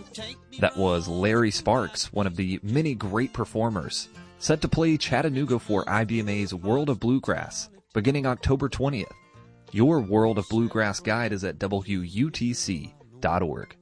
That was Larry Sparks, one of the many great performers, set to play Chattanooga for IBMA's World of Bluegrass, beginning October 20th. Your World of Bluegrass guide is at WUTC.org.